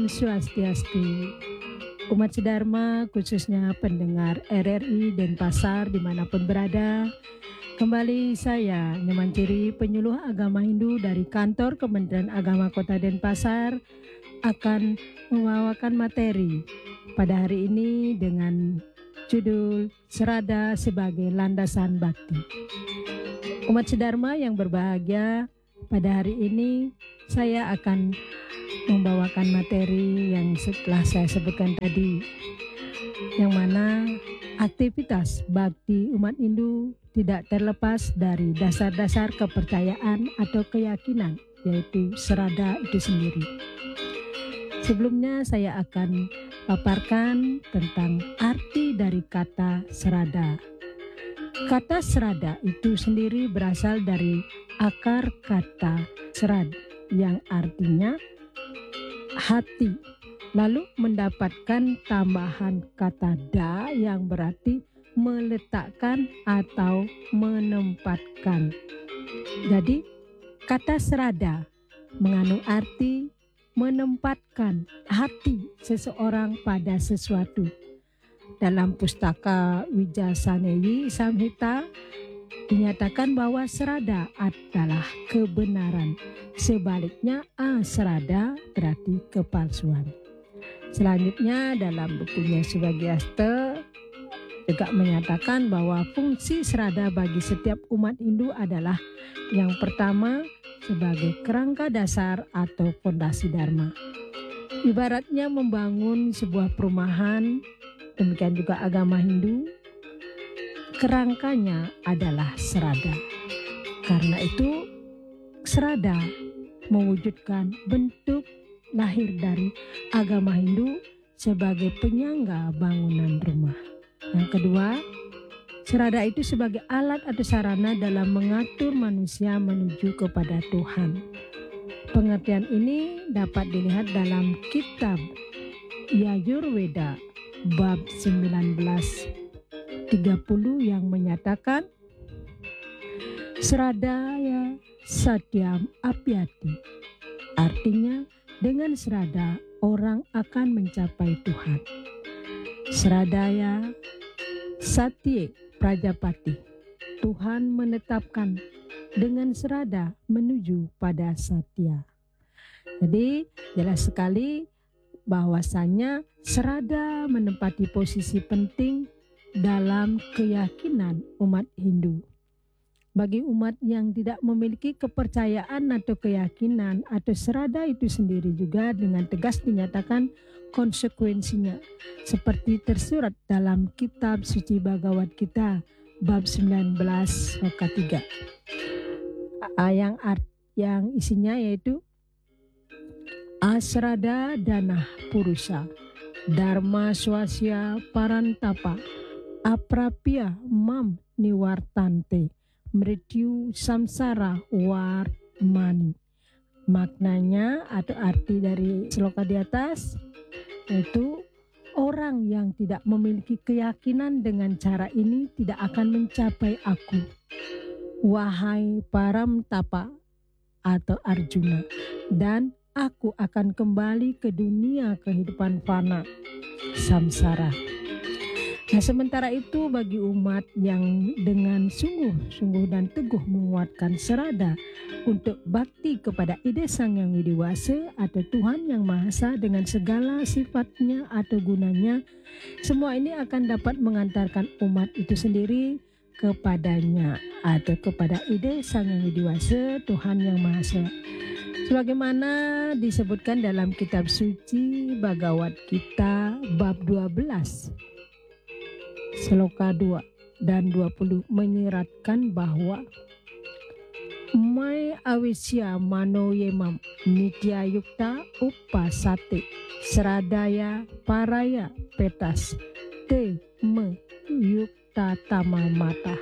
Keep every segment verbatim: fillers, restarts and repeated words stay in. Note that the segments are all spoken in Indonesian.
Om Swastiastu. Umat Sedharma khususnya pendengar R R I Denpasar dimanapun berada, kembali saya Nyoman Ciri, penyuluh agama Hindu dari kantor Kementerian Agama Kota Denpasar, akan membawakan materi pada hari ini dengan judul Serada sebagai Landasan Bakti. Umat Sedharma yang berbahagia, pada hari ini saya akan membawakan materi yang setelah saya sebutkan tadi, yang mana aktivitas bakti umat Hindu tidak terlepas dari dasar-dasar kepercayaan atau keyakinan, yaitu serada itu sendiri. Sebelumnya saya akan paparkan tentang arti dari kata serada. Kata serada itu sendiri berasal dari akar kata serad yang artinya hati, lalu mendapatkan tambahan kata da yang berarti meletakkan atau menempatkan. Jadi kata serada mengandung arti menempatkan hati seseorang pada sesuatu. Dalam pustaka Wijasaneyi Samhita dinyatakan bahwa serada adalah kebenaran. Sebaliknya aserada berarti kepalsuan. Selanjutnya dalam bukunya Subhagiaste juga menyatakan bahwa fungsi serada bagi setiap umat Hindu adalah yang pertama sebagai kerangka dasar atau fondasi dharma. Ibaratnya membangun sebuah perumahan, demikian juga agama Hindu, kerangkanya adalah serada. Karena itu serada mewujudkan bentuk lahir dari agama Hindu sebagai penyangga bangunan rumah. Yang kedua, serada itu sebagai alat atau sarana dalam mengatur manusia menuju kepada Tuhan. Pengertian ini dapat dilihat dalam kitab Yajurveda bab sembilan belas tiga puluh yang menyatakan Sradaya Satyam Apyati. Artinya dengan serada orang akan mencapai Tuhan. Sradaya Satye Prajapati. Tuhan menetapkan dengan serada menuju pada Satya. Jadi jelas sekali bahwasanya serada menempati posisi penting dalam keyakinan umat Hindu. Bagi umat yang tidak memiliki kepercayaan atau keyakinan atau serada itu sendiri juga dengan tegas dinyatakan konsekuensinya seperti tersurat dalam kitab suci Bhagavad Gita bab sembilan belas sloka tiga yang art, yang isinya yaitu asrada dana purusa dharma swasya parantapa aprapya mam niwartante mrityu samsara warmani. Maknanya atau arti dari sloka di atas yaitu orang yang tidak memiliki keyakinan dengan cara ini tidak akan mencapai aku. Wahai Paramtapa atau Arjuna, dan aku akan kembali ke dunia kehidupan fana, samsara. Nah, sementara itu bagi umat yang dengan sungguh-sungguh dan teguh menguatkan serada untuk bakti kepada ide Sang Yang Widiwasa atau Tuhan Yang Maha Esa dengan segala sifatnya atau gunanya, semua ini akan dapat mengantarkan umat itu sendiri kepadanya atau kepada ide Sang Yang Widiwasa Tuhan Yang Maha Esa. Sebagaimana disebutkan dalam kitab suci Bhagavad Gita bab dua belas sloka dua dan dua puluh menyiratkan bahwa Mai awisya mano yemam nitya yukta upasate sradaya paraya petas te me yukta tama mata.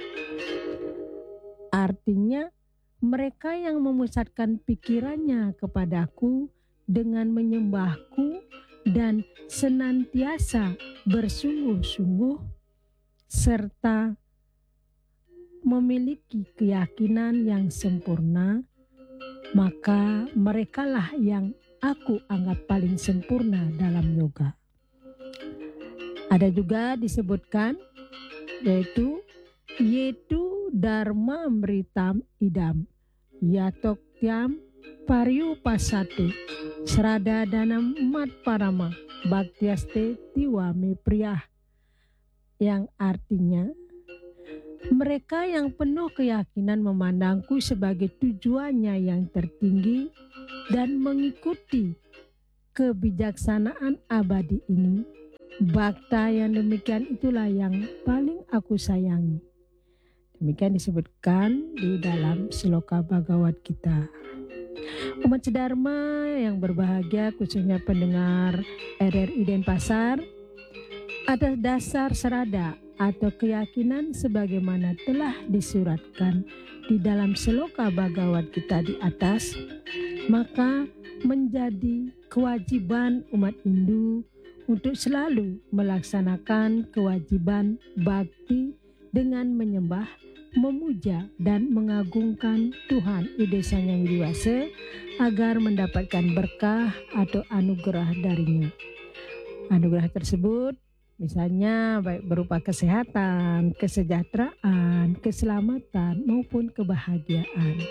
Artinya mereka yang memusatkan pikirannya kepadaku dengan menyembahku dan senantiasa bersungguh-sungguh serta memiliki keyakinan yang sempurna, maka merekalah yang aku anggap paling sempurna dalam yoga. Ada juga disebutkan yaitu Yetu Dharma Mritam Idam Yatok Tiam Pariu Pasate Serada Danam Mat Parama Bhaktiaste Tiwame Priyah, yang artinya mereka yang penuh keyakinan memandangku sebagai tujuannya yang tertinggi dan mengikuti kebijaksanaan abadi ini. Bhakta yang demikian itulah yang paling aku sayangi. Demikian disebutkan di dalam Sloka Bhagavad Gita. Umat Dharma yang berbahagia, khususnya pendengar R R I Denpasar, atas dasar serada atau keyakinan sebagaimana telah disuratkan di dalam Sloka Bhagavad Gita di atas, maka menjadi kewajiban umat Hindu untuk selalu melaksanakan kewajiban bakti dengan menyembah, memuja, dan mengagungkan Tuhan Ide Sang Hyang Widi Wasa agar mendapatkan berkah atau anugerah darinya. Anugerah tersebut misalnya baik berupa kesehatan, kesejahteraan, keselamatan, maupun kebahagiaan.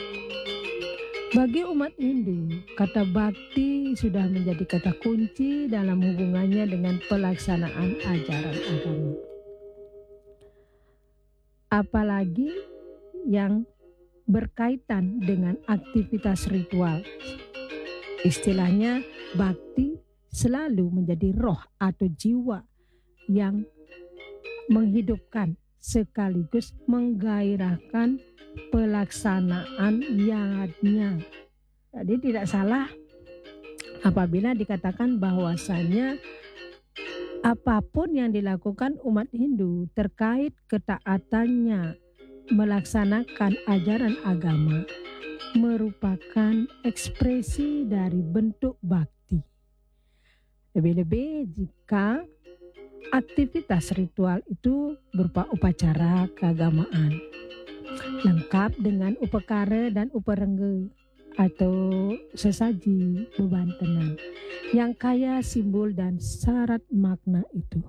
Bagi umat Hindu, kata bakti sudah menjadi kata kunci dalam hubungannya dengan pelaksanaan ajaran agama. Apalagi yang berkaitan dengan aktivitas ritual. Istilahnya bakti selalu menjadi roh atau jiwa yang menghidupkan sekaligus menggairahkan pelaksanaan yadnya. Jadi tidak salah apabila dikatakan bahwasannya apapun yang dilakukan umat Hindu terkait ketaatannya melaksanakan ajaran agama merupakan ekspresi dari bentuk bakti. Lebih-lebih jika aktivitas ritual itu berupa upacara keagamaan, lengkap dengan upakara dan uparengga atau sesaji bebantenan yang kaya simbol dan syarat makna itu.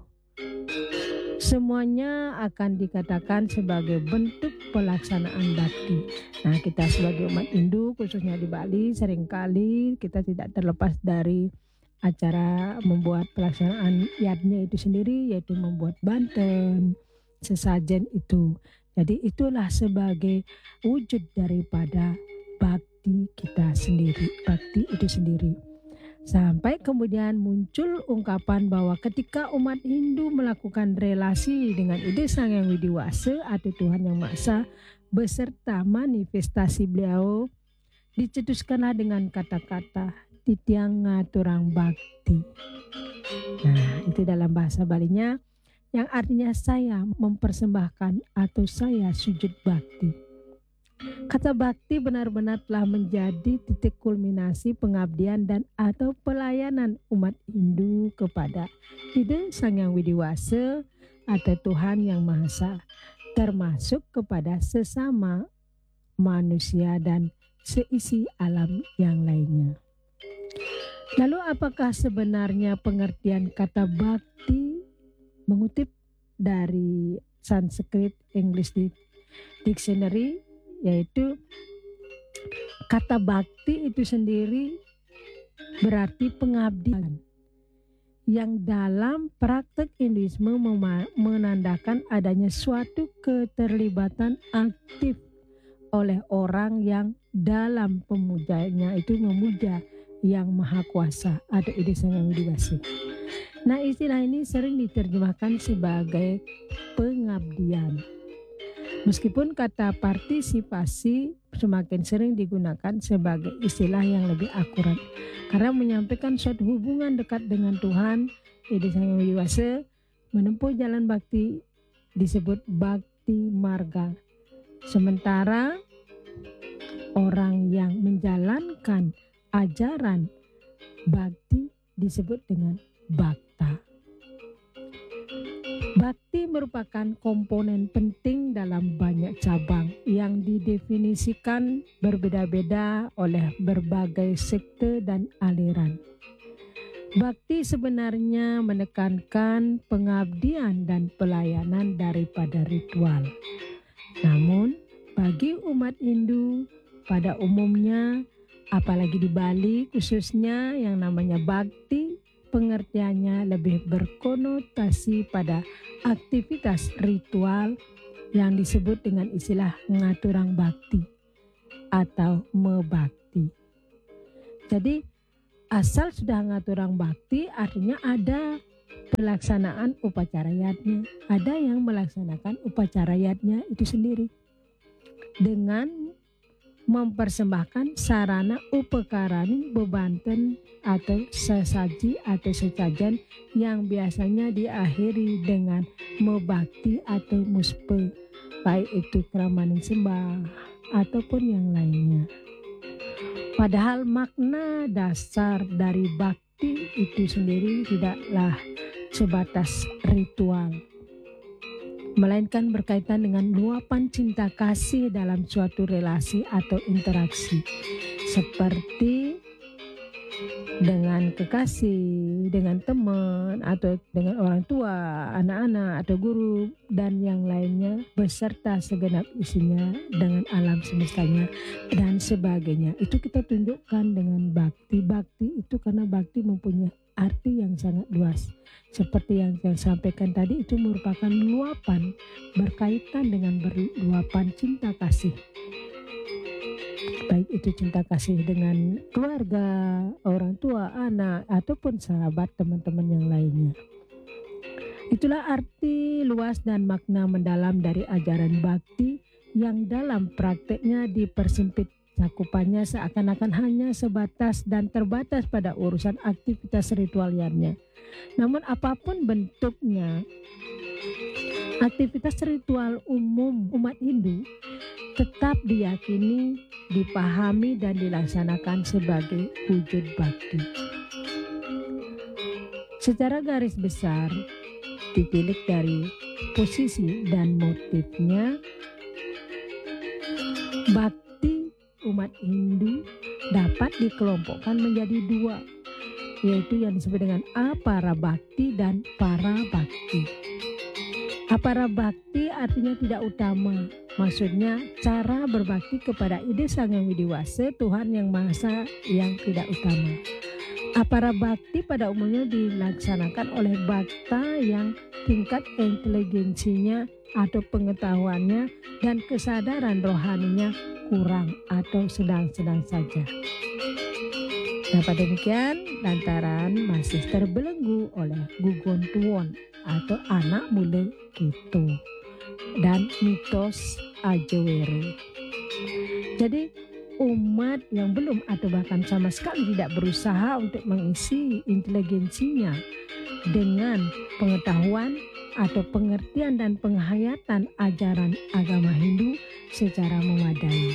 Semuanya akan dikatakan sebagai bentuk pelaksanaan bakti. Nah, kita sebagai umat Hindu khususnya di Bali seringkali kita tidak terlepas dari acara membuat pelaksanaan yadnya itu sendiri, yaitu membuat banten, sesajen itu. Jadi itulah sebagai wujud daripada bakti kita sendiri, bakti itu sendiri. Sampai kemudian muncul ungkapan bahwa ketika umat Hindu melakukan relasi dengan Ide Sang Hyang Widi Wasa atau Tuhan Yang Maha Esa beserta manifestasi beliau, dicetuskanlah dengan kata-kata titiang ngaturang bakti. Nah, itu dalam bahasa Balinya yang artinya saya mempersembahkan atau saya sujud bakti. Kata bakti benar-benar telah menjadi titik kulminasi pengabdian dan atau pelayanan umat Hindu kepada Ide Sang Hyang Widi Wasa atau Tuhan Yang Maha Esa, termasuk kepada sesama manusia dan seisi alam yang lainnya. Lalu apakah sebenarnya pengertian kata bakti? Mengutip dari Sanskrit English Dictionary, yaitu kata bakti itu sendiri berarti pengabdian yang dalam praktek Hinduisme menandakan adanya suatu keterlibatan aktif oleh orang yang dalam pemujanya itu memuja Yang Maha Kuasa atau Ide Sang Hyang Widi Wasa. Nah, istilah ini sering diterjemahkan sebagai pengabdian. Meskipun kata partisipasi semakin sering digunakan sebagai istilah yang lebih akurat karena menyampaikan suatu hubungan dekat dengan Tuhan, Ide Sang Hyang Widi Wasa, menempuh jalan bakti disebut bakti marga. Sementara orang yang menjalankan ajaran bakti disebut dengan bhakta. Bakti merupakan komponen penting dalam banyak cabang yang didefinisikan berbeda-beda oleh berbagai sekte dan aliran. Bakti sebenarnya menekankan pengabdian dan pelayanan daripada ritual. Namun, bagi umat Hindu pada umumnya, apalagi di Bali khususnya yang namanya bakti, pengertiannya lebih berkonotasi pada aktivitas ritual yang disebut dengan istilah ngaturang bakti atau mebakti. Jadi asal sudah ngaturang bakti artinya ada pelaksanaan upacara yatnya, ada yang melaksanakan upacara yatnya itu sendiri dengan mempersembahkan sarana upakarani bebanten atau sesaji atau sesajen yang biasanya diakhiri dengan mebakti atau muspe, baik itu kramaning sembah ataupun yang lainnya. Padahal makna dasar dari bakti itu sendiri tidaklah sebatas ritual, melainkan berkaitan dengan luapan cinta kasih dalam suatu relasi atau interaksi, seperti dengan kekasih, dengan teman, atau dengan orang tua, anak-anak, atau guru, dan yang lainnya, beserta segenap isinya dengan alam semestanya, dan sebagainya. Itu kita tunjukkan dengan bakti. Bakti itu karena bakti mempunyai arti yang sangat luas. Seperti yang saya sampaikan tadi, itu merupakan luapan berkaitan dengan berluapan cinta kasih. Baik itu cinta kasih dengan keluarga, orang tua, anak, ataupun sahabat, teman-teman yang lainnya. Itulah arti luas dan makna mendalam dari ajaran bakti yang dalam prakteknya dipersempit cakupannya seakan-akan hanya sebatas dan terbatas pada urusan aktivitas ritualnya. Namun apapun bentuknya, aktivitas ritual umum umat Hindu tetap diyakini, dipahami, dan dilaksanakan sebagai wujud bakti. Secara garis besar, ditilik dari posisi dan motifnya, bakti umat Hindu dapat dikelompokkan menjadi dua, yaitu yang disebut dengan apara bakti dan para bakti. Apara bakti artinya tidak utama, maksudnya cara berbakti kepada ide Sang Yang Widiwasa, Tuhan Yang Maha Esa yang tidak utama. Apara bakti pada umumnya dilaksanakan oleh bakta yang tingkat inteligensinya atau pengetahuannya dan kesadaran rohaninya kurang atau sedang-sedang saja. Nah, pada demikian lantaran masih terbelenggu oleh gugon tuwon atau anak muda gitu dan mitos ajewere. Jadi umat yang belum atau bahkan sama sekali tidak berusaha untuk mengisi inteligensinya dengan pengetahuan atau pengertian dan penghayatan ajaran agama Hindu secara memadai,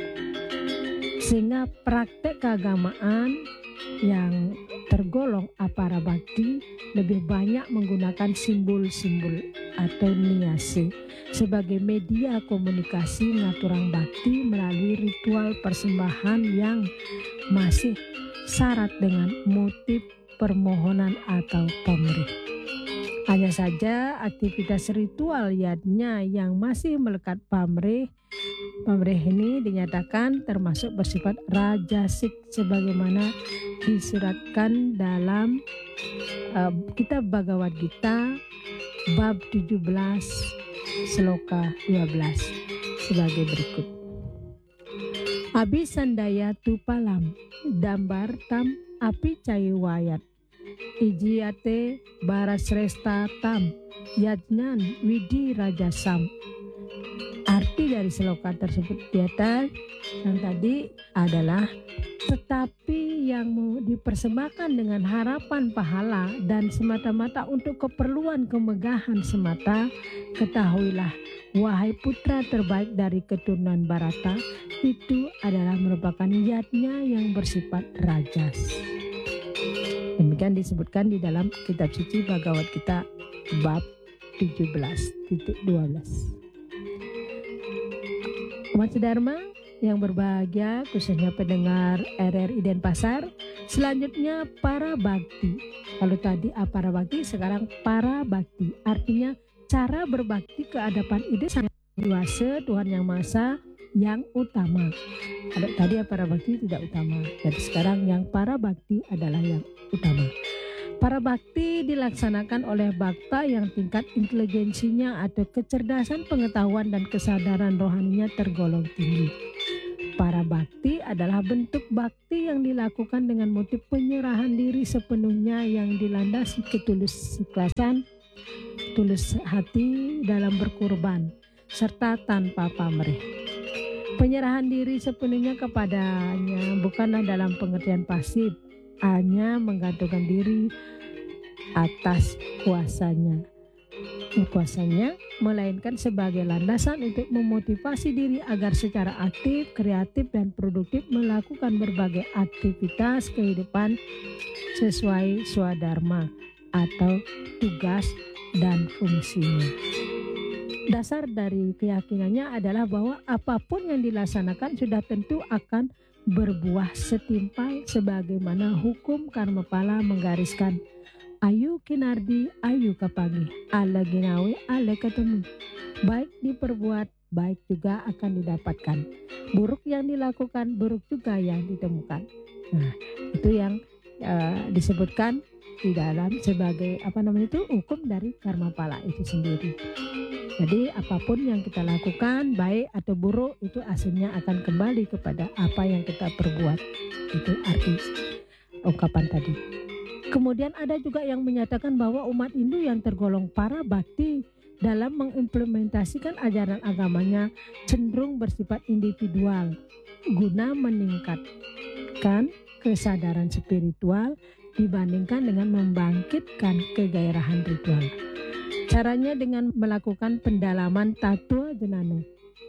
sehingga praktek keagamaan yang tergolong apara bakti lebih banyak menggunakan simbol-simbol atau niase sebagai media komunikasi ngaturang bakti melalui ritual persembahan yang masih syarat dengan motif permohonan atau pamrih. Hanya saja aktivitas ritual yatnya yang masih melekat pamrih, pamrih ini dinyatakan termasuk bersifat rajasik sebagaimana disuratkan dalam uh, kitab Bhagavad Gita bab tujuh belas sloka dua belas sebagai berikut. Abhisandaya tu palam dambar tam api cayu wayat ijiyate barasresta tam yajnan widi rajasam. Arti dari sloka tersebut di atas yang tadi adalah tetapi yang mau dipersembahkan dengan harapan pahala dan semata-mata untuk keperluan kemegahan semata, ketahuilah wahai putra terbaik dari keturunan Barata, itu adalah merupakan yatnya yang bersifat rajas. Demikian disebutkan di dalam kitab suci Bhagavad Gita bab tujuh belas titik dua belas. Umat Sedharma yang berbahagia, khususnya pendengar R R I Denpasar, selanjutnya para bakti. Kalau tadi para bakti, sekarang para bakti. Artinya cara berbakti ke hadapan ide Sang Dewasa, Tuhan Yang Maha Esa yang utama. Kalau tadi para bakti tidak utama, jadi sekarang yang para bakti adalah yang utama. Para bakti dilaksanakan oleh bakta yang tingkat inteligensinya atau kecerdasan pengetahuan dan kesadaran rohaninya tergolong tinggi. Para bakti adalah bentuk bakti yang dilakukan dengan motif penyerahan diri sepenuhnya yang dilandasi ketulus ikhlasan, tulus hati dalam berkurban, serta tanpa pamrih. Penyerahan diri sepenuhnya kepadanya bukanlah dalam pengertian pasif, hanya menggantungkan diri atas kuasanya. Kuasanya melainkan sebagai landasan untuk memotivasi diri agar secara aktif, kreatif, dan produktif melakukan berbagai aktivitas kehidupan sesuai swadharma atau tugas dan fungsinya. Dasar dari keyakinannya adalah bahwa apapun yang dilaksanakan sudah tentu akan berbuah setimpal sebagaimana hukum karma pala menggariskan ayu kinardi ayu kapagi, ala ginawi ala ketemu. Baik diperbuat, baik juga akan didapatkan. Buruk yang dilakukan, buruk juga yang ditemukan. Nah, itu yang uh, disebutkan di dalam sebagai apa namanya itu hukum dari karma pala itu sendiri. Jadi apapun yang kita lakukan, baik atau buruk, itu hasilnya akan kembali kepada apa yang kita perbuat. Itu arti ungkapan tadi. Kemudian ada juga yang menyatakan bahwa umat Hindu yang tergolong para bakti dalam mengimplementasikan ajaran agamanya cenderung bersifat individual guna meningkatkan kesadaran spiritual dibandingkan dengan membangkitkan kegairahan ritual. Caranya dengan melakukan pendalaman tattwa jenana,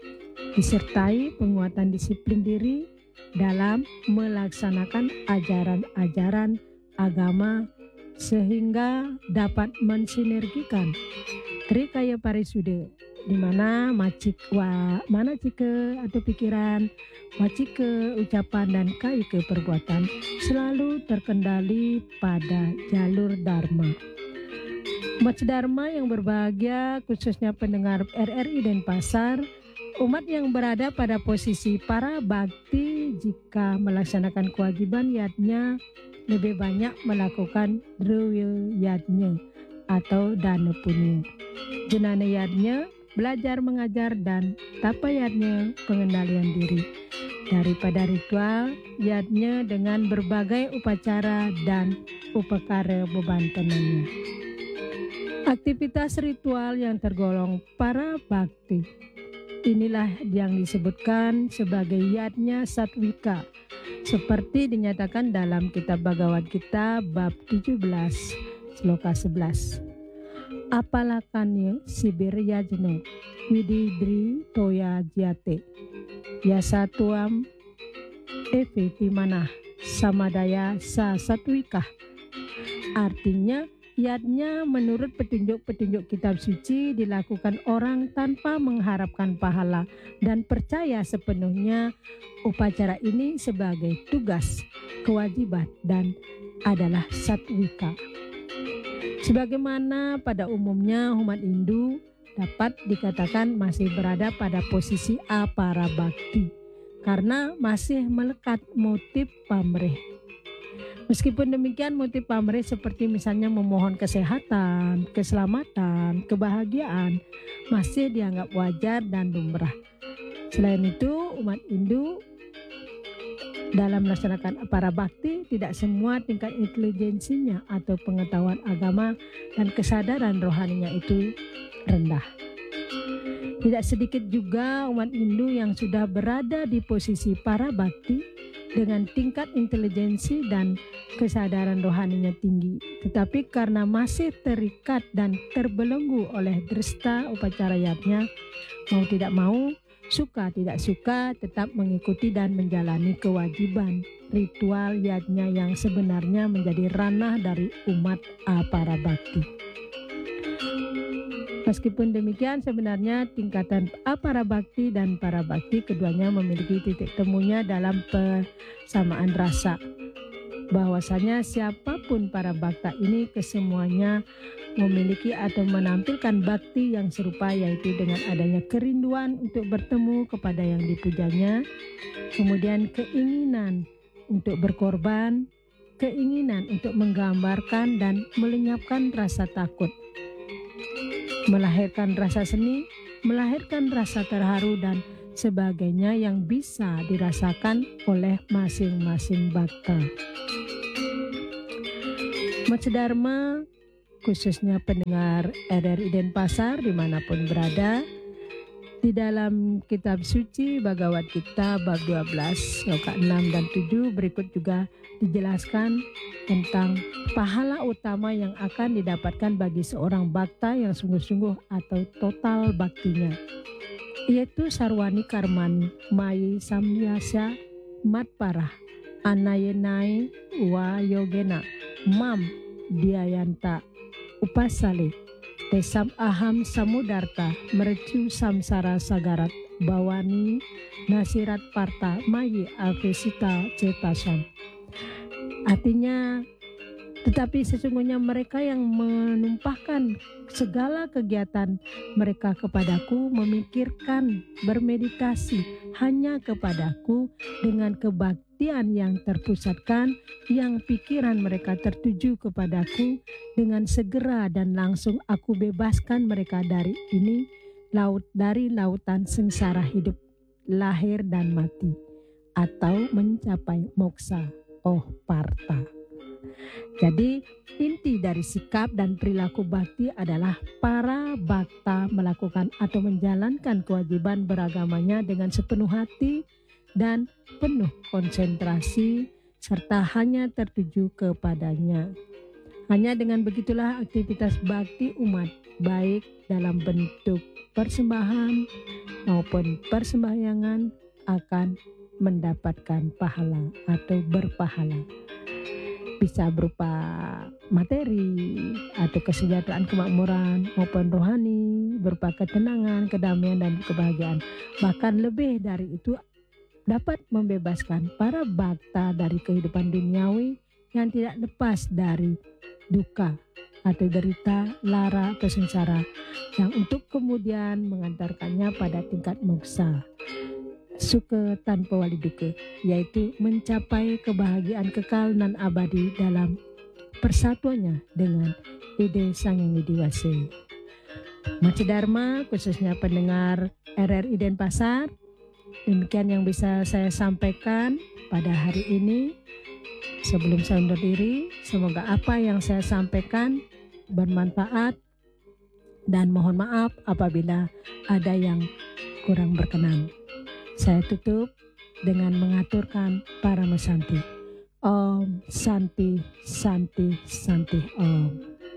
disertai penguatan disiplin diri dalam melaksanakan ajaran-ajaran agama sehingga dapat mensinergikan Trikaya Parisude, di mana macik wa mana cike atau pikiran, wacike ucapan dan kaike perbuatan selalu terkendali pada jalur dharma. Umat Dharma yang berbahagia, khususnya pendengar R R I Denpasar, umat yang berada pada posisi para bakti jika melaksanakan kewajiban yadnya lebih banyak melakukan drewil yadnya atau dana punya. Jenana yadnya belajar mengajar dan tapa yadnya pengendalian diri. Daripada ritual yadnya dengan berbagai upacara dan upakara bebantenannya. Aktivitas ritual yang tergolong para bakti. Inilah yang disebutkan sebagai yadnya satwika, seperti dinyatakan dalam kitab Bhagavad Gita bab tujuh belas, sloka sebelas. Apalakannya sibir yajno, wididri toya jate, yasatuam eviti manah, samadaya sa satwika. Artinya, yadnya menurut petunjuk-petunjuk kitab suci dilakukan orang tanpa mengharapkan pahala dan percaya sepenuhnya upacara ini sebagai tugas, kewajiban dan adalah satwika. Sebagaimana pada umumnya umat Hindu dapat dikatakan masih berada pada posisi apara bakti karena masih melekat motif pamrih. Meskipun demikian, motif pamrih seperti misalnya memohon kesehatan, keselamatan, kebahagiaan masih dianggap wajar dan lumrah. Selain itu, umat Hindu dalam melaksanakan para bakti tidak semua tingkat intelijensinya atau pengetahuan agama dan kesadaran rohaninya itu rendah. Tidak sedikit juga umat Hindu yang sudah berada di posisi para bakti dengan tingkat intelijensi dan kesadaran rohaninya tinggi, tetapi karena masih terikat dan terbelenggu oleh dresta upacara yadnya, mau tidak mau, suka tidak suka tetap mengikuti dan menjalani kewajiban ritual yadnya yang sebenarnya menjadi ranah dari umat apara bakti. Meskipun demikian, sebenarnya tingkatan apara bakti dan para bakti keduanya memiliki titik temunya dalam persamaan rasa. Bahwasanya siapapun para bakta ini kesemuanya memiliki atau menampilkan bakti yang serupa, yaitu dengan adanya kerinduan untuk bertemu kepada yang dipujanya, kemudian keinginan untuk berkorban, keinginan untuk menggambarkan dan melenyapkan rasa takut, melahirkan rasa seni, melahirkan rasa terharu dan sebagainya yang bisa dirasakan oleh masing-masing bakta. Mace Dharma, khususnya pendengar R R I Denpasar dimanapun berada, di dalam kitab suci Bhagavad Gita bab dua belas, sloka enam dan tujuh berikut juga dijelaskan tentang pahala utama yang akan didapatkan bagi seorang bakta yang sungguh-sungguh atau total baktinya, yaitu sarwani karmani mayi samyasya matparah anayenai wa yogena mam diayanta upasale tesam aham samudarta merecu samsara sagarat bawani nasirat parta mayi avesita cetasam. Artinya, tetapi sesungguhnya mereka yang menumpahkan segala kegiatan mereka kepadaku, memikirkan, bermeditasi hanya kepadaku dengan kebaktian yang terpusatkan, yang pikiran mereka tertuju kepadaku, dengan segera dan langsung aku bebaskan mereka dari ini, laut dari lautan sengsara hidup, lahir dan mati, atau mencapai moksa, oh Parta. Jadi inti dari sikap dan perilaku bakti adalah para bakta melakukan atau menjalankan kewajiban beragamanya dengan sepenuh hati dan penuh konsentrasi serta hanya tertuju kepadanya. Hanya dengan begitulah aktivitas bakti umat, baik dalam bentuk persembahan maupun persembahyangan, akan mendapatkan pahala atau berpahala. Bisa berupa materi atau kesejahteraan, kemakmuran maupun rohani, berupa ketenangan, kedamaian dan kebahagiaan. Bahkan lebih dari itu, dapat membebaskan para bakta dari kehidupan duniawi yang tidak lepas dari duka atau derita, lara atau sengsara, yang untuk kemudian mengantarkannya pada tingkat moksa, suka tanpa wali duka, yaitu mencapai kebahagiaan kekal nan abadi dalam persatuannya dengan ide Sang Yang Widi Wase. Mace Dharma, khususnya pendengar R R I Denpasar, demikian yang bisa saya sampaikan pada hari ini. Sebelum saya undur diri, semoga apa yang saya sampaikan bermanfaat dan mohon maaf apabila ada yang kurang berkenan. Saya tutup dengan mengaturkan Paramasanti. Om Santi Santi Santi Om.